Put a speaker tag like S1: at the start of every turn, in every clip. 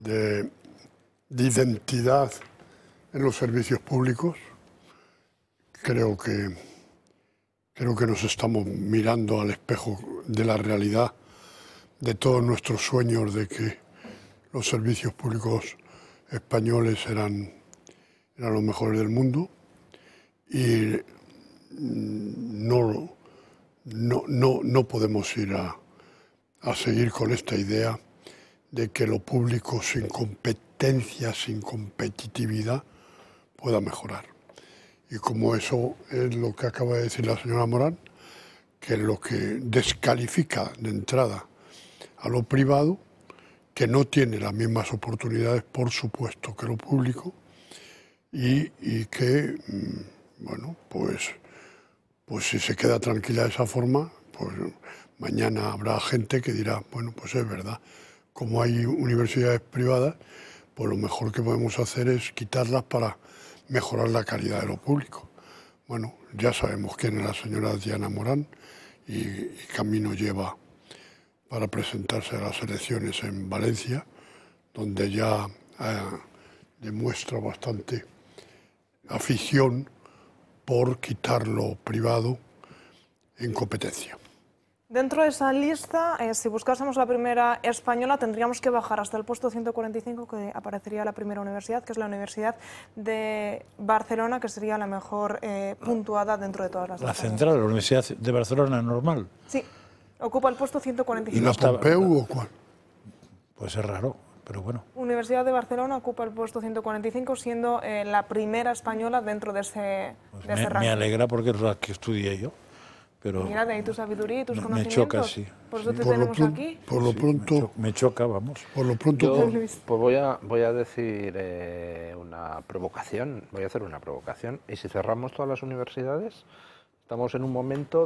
S1: de identidad en los servicios públicos. Creo que nos estamos mirando al espejo de la realidad de todos nuestros sueños de que los servicios públicos españoles eran los mejores del mundo, y no podemos ir a seguir con esta idea de que lo público sin competencia, sin competitividad, pueda mejorar. Y como eso es lo que acaba de decir la señora Morán, que es lo que descalifica de entrada a lo privado, que no tiene las mismas oportunidades, por supuesto, que lo público, y que, bueno, pues si se queda tranquila de esa forma, pues mañana habrá gente que dirá, bueno, pues es verdad, como hay universidades privadas, pues lo mejor que podemos hacer es quitarlas para mejorar la calidad de lo público. Bueno, ya sabemos quién es la señora Diana Morán y camino lleva para presentarse a las elecciones en Valencia, donde ya demuestra bastante afición por quitar lo privado en competencia.
S2: Dentro de esa lista, si buscásemos la primera española, tendríamos que bajar hasta el puesto 145, que aparecería la primera universidad, que es la Universidad de Barcelona, que sería la mejor puntuada dentro de todas las
S3: La
S2: españolas.
S3: central, la Universidad de Barcelona normal.
S2: Sí, ocupa el puesto 145.
S1: ¿Y la Pompeu o cuál?
S3: Pues es raro, pero bueno.
S2: Universidad de Barcelona ocupa el puesto 145, siendo la primera española dentro de ese ranking.
S3: Me alegra porque es la que estudié yo. Pero
S2: mira, de ahí tu sabiduría y tus
S3: me
S2: conocimientos.
S3: choca, sí.
S2: Por eso te
S1: Por
S2: tenemos aquí.
S1: Por lo pronto,
S3: me choca, vamos.
S1: Por lo pronto,
S4: yo, pues voy a decir una provocación. Voy a hacer una provocación. Y si cerramos todas las universidades, estamos en un momento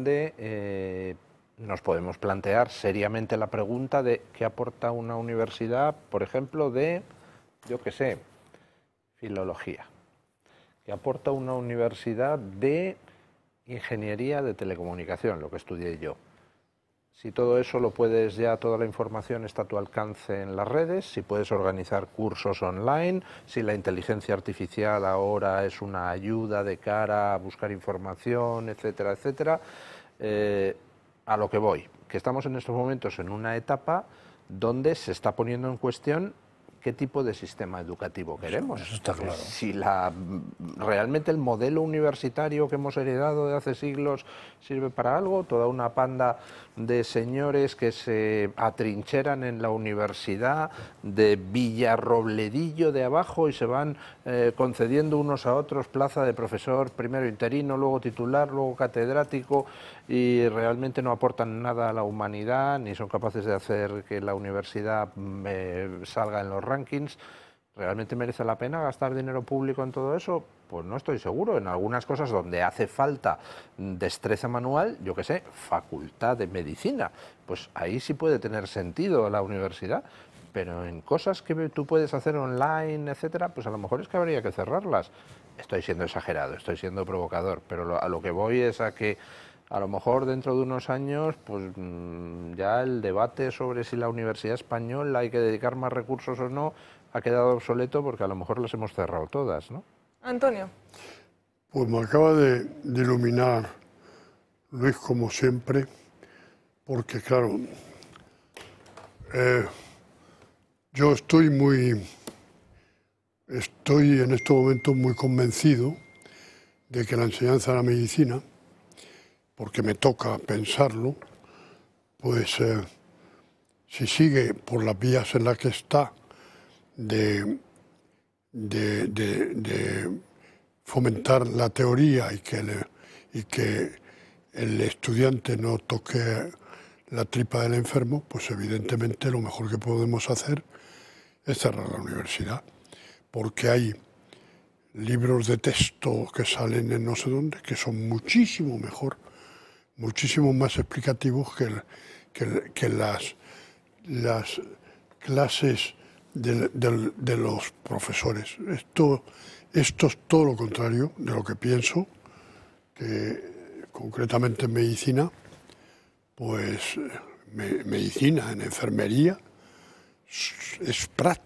S4: donde nos podemos plantear seriamente la pregunta de qué aporta una universidad, por ejemplo, de, yo qué sé, filología. ¿Qué aporta una universidad de ingeniería de telecomunicación, lo que estudié yo? Si todo eso lo puedes ya, toda la información está a tu alcance en las redes, si puedes organizar cursos online, si la inteligencia artificial ahora es una ayuda de cara a buscar información, etcétera, etcétera, a lo que voy, que estamos en estos momentos en una etapa donde se está poniendo en cuestión qué tipo de sistema educativo queremos.
S3: Eso está claro.
S4: Si realmente el modelo universitario que hemos heredado de hace siglos sirve para algo, toda una panda de señores que se atrincheran en la universidad de Villarrobledillo de abajo y se van concediendo unos a otros plaza de profesor, primero interino, luego titular, luego catedrático, y realmente no aportan nada a la humanidad, ni son capaces de hacer que la universidad salga en los rankings. ¿Realmente merece la pena gastar dinero público en todo eso? Pues no estoy seguro. En algunas cosas donde hace falta destreza manual, yo qué sé, facultad de medicina, pues ahí sí puede tener sentido la universidad. Pero en cosas que tú puedes hacer online, etcétera, pues a lo mejor es que habría que cerrarlas. Estoy siendo exagerado, estoy siendo provocador, pero a lo que voy es a que a lo mejor dentro de unos años, pues ya el debate sobre si la universidad española hay que dedicar más recursos o no ha quedado obsoleto, porque a lo mejor las hemos cerrado todas, ¿no?
S2: Antonio.
S1: pues me acaba de iluminar Luis, como siempre, porque claro, yo estoy en este momento muy convencido de que la enseñanza de la medicina, porque me toca pensarlo, pues si sigue por las vías en las que está de fomentar la teoría y que el estudiante no toque la tripa del enfermo, pues evidentemente lo mejor que podemos hacer es cerrar la universidad, porque hay libros de texto que salen en no sé dónde que son muchísimo mejor, muchísimo más explicativos que las clases de los profesores. Esto es todo lo contrario de lo que pienso, que concretamente en medicina, pues medicina, en enfermería, es práctica.